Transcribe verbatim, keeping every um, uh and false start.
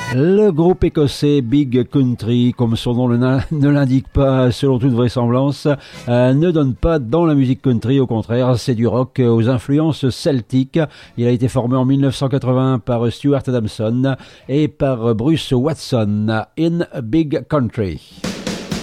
Le groupe écossais Big Country, comme son nom ne l'indique pas selon toute vraisemblance, euh, ne donne pas dans la musique country, au contraire, c'est du rock aux influences celtiques. Il a été formé en mille neuf cent quatre-vingts par Stuart Adamson et par Bruce Watson in Big Country.